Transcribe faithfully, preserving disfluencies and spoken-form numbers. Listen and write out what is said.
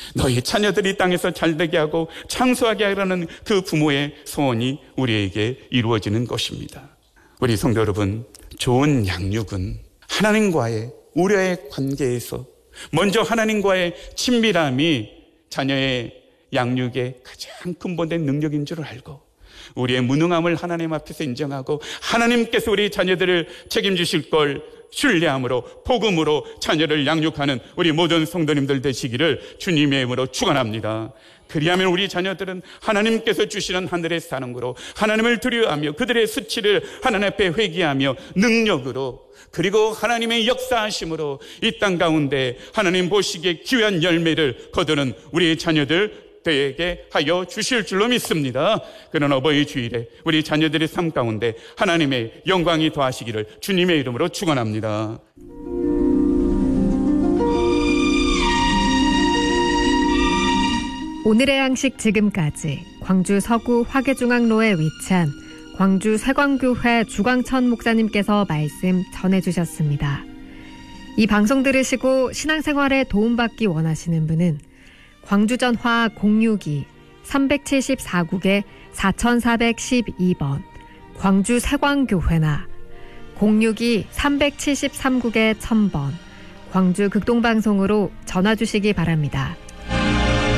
너희 자녀들이 땅에서 잘되게 하고 장수하게 하라는 그 부모의 소원이 우리에게 이루어지는 것입니다. 우리 성도 여러분, 좋은 양육은 하나님과의 우려의 관계에서 먼저 하나님과의 친밀함이 자녀의 양육의 가장 근본된 능력인 줄 알고 우리의 무능함을 하나님 앞에서 인정하고 하나님께서 우리 자녀들을 책임지실 걸 신뢰함으로 복음으로 자녀를 양육하는 우리 모든 성도님들 되시기를 주님의 이름으로 축원합니다. 그리하면 우리 자녀들은 하나님께서 주시는 하늘의 사랑으로 하나님을 두려워하며 그들의 수치를 하나님 앞에 회개하며 능력으로 그리고 하나님의 역사하심으로 이 땅 가운데 하나님 보시기에 귀한 열매를 거두는 우리 자녀들 되게 하여 주실 줄로 믿습니다. 그런 어버이 주일에 우리 자녀들의 삶 가운데 하나님의 영광이 더하시기를 주님의 이름으로 축원합니다. 오늘의 양식 지금까지 광주 서구 화계중앙로에 위치한 광주 세광교회 주광천 목사님께서 말씀 전해주셨습니다. 이 방송 들으시고 신앙생활에 도움받기 원하시는 분은 광주전화 공육이 삼칠사국에 사사일이 번 광주 세광교회나 공육이 삼칠삼국에 천 번 광주 극동방송으로 전화 주시기 바랍니다.